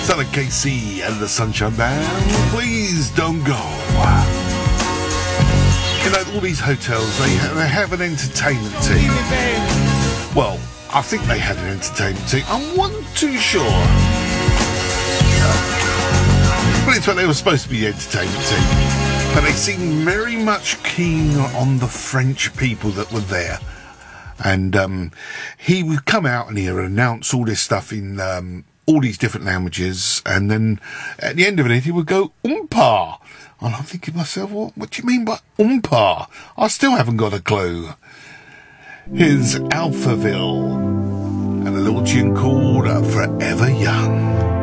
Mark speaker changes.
Speaker 1: Son of Casey and the Sunshine Band, please don't go. You know, all these hotels, they have an entertainment team. Well, I think they had an entertainment team. I wasn't too sure. But it's what they were supposed to be, the entertainment team. But they seemed very much keen on the French people that were there. And he would come out and he would announce all this stuff in all these different languages. And then at the end of it, he would go, Oompa. And I'm thinking to myself, what do you mean by Oompa? I still haven't got a clue. Here's Alphaville and a little tune called Forever Young.